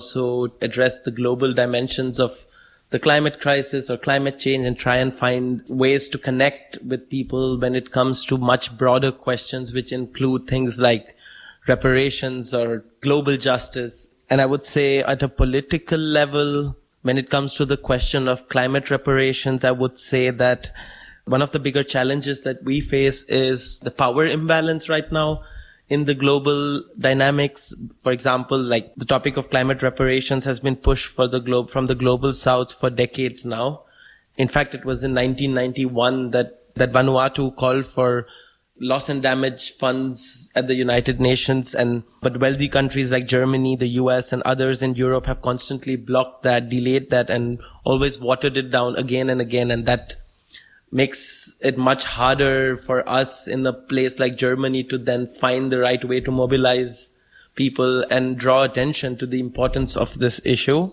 also address the global dimensions of the climate crisis or climate change and try and find ways to connect with people when it comes to much broader questions, which include things like reparations or global justice. And I would say at a political level, when it comes to the question of climate reparations, I would say that one of the bigger challenges that we face is the power imbalance right now in the global dynamics. For example, like the topic of climate reparations has been pushed for the globe from the global south for decades now. In fact, it was in 1991 that Vanuatu called for loss and damage funds at the United Nations, but wealthy countries like Germany, the US and others in Europe have constantly blocked that, delayed that, and always watered it down again and again. And that makes it much harder for us in a place like Germany to then find the right way to mobilize people and draw attention to the importance of this issue.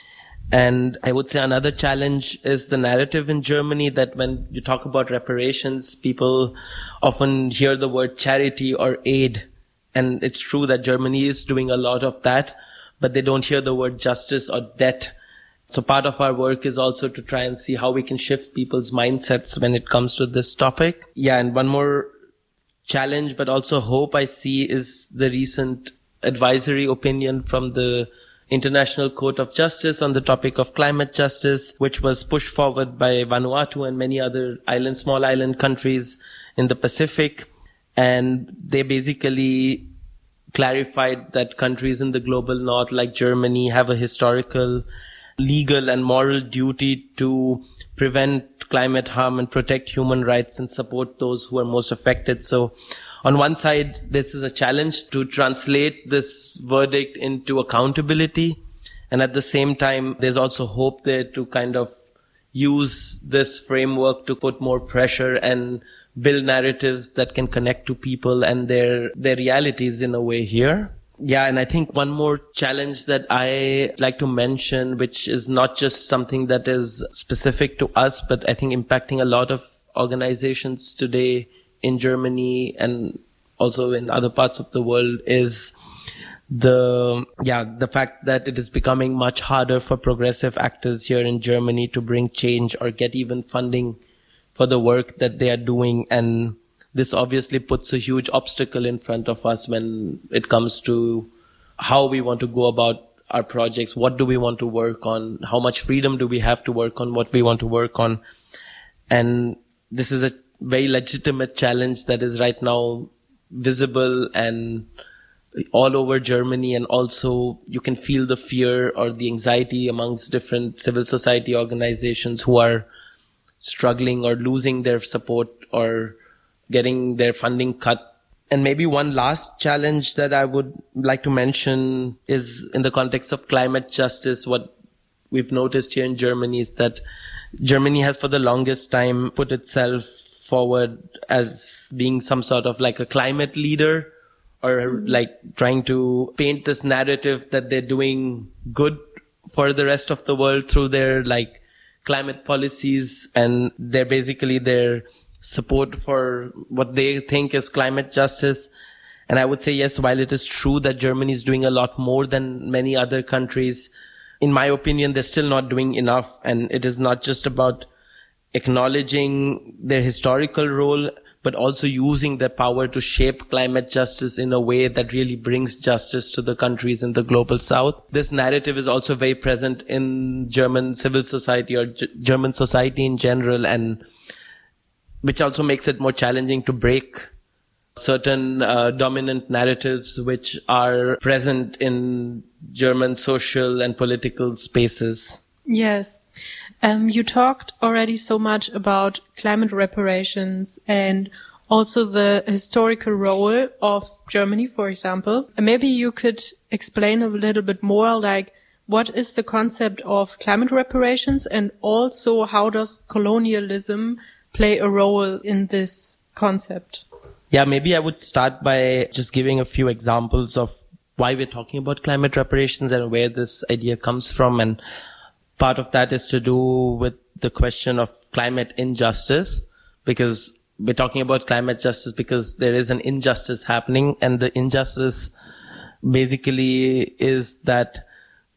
And I would say another challenge is the narrative in Germany that when you talk about reparations, people often hear the word charity or aid. And it's true that Germany is doing a lot of that, but they don't hear the word justice or debt. So part of our work is also to try and see how we can shift people's mindsets when it comes to this topic. Yeah, and one more challenge, but also hope I see is the recent advisory opinion from the International Court of Justice on the topic of climate justice, which was pushed forward by Vanuatu and many other small island countries in the Pacific. And they basically clarified that countries in the global north, like Germany, have a historical, legal and moral duty to prevent climate harm and protect human rights and support those who are most affected. So on one side, this is a challenge to translate this verdict into accountability. And at the same time, there's also hope there to kind of use this framework to put more pressure and build narratives that can connect to people and their realities in a way here. Yeah, and I think one more challenge that I like to mention, which is not just something that is specific to us, but I think impacting a lot of organizations today in Germany and also in other parts of the world, is the fact that it is becoming much harder for progressive actors here in Germany to bring change or get even funding for the work that they are doing. And this obviously puts a huge obstacle in front of us when it comes to how we want to go about our projects. What do we want to work on? How much freedom do we have to work on what we want to work on? And this is a very legitimate challenge that is right now visible and all over Germany. And also you can feel the fear or the anxiety amongst different civil society organizations who are struggling or losing their support or getting their funding cut. And maybe one last challenge that I would like to mention is in the context of climate justice. What we've noticed here in Germany is that Germany has for the longest time put itself forward as being some sort of like a climate leader, or like trying to paint this narrative that they're doing good for the rest of the world through their like climate policies and their support for what they think is climate justice. And I would say, yes, while it is true that Germany is doing a lot more than many other countries, in my opinion, they're still not doing enough. And it is not just about acknowledging their historical role, but also using their power to shape climate justice in a way that really brings justice to the countries in the global south. This narrative is also very present in German civil society or German society in general, and which also makes it more challenging to break certain dominant narratives which are present in German social and political spaces. Yes. You talked already so much about climate reparations and also the historical role of Germany, for example. And maybe you could explain a little bit more, like, what is the concept of climate reparations, and also how does colonialism play a role in this concept? Yeah, maybe I would start by just giving a few examples of why we're talking about climate reparations and where this idea comes from. And part of that is to do with the question of climate injustice, because we're talking about climate justice because there is an injustice happening, and the injustice basically is that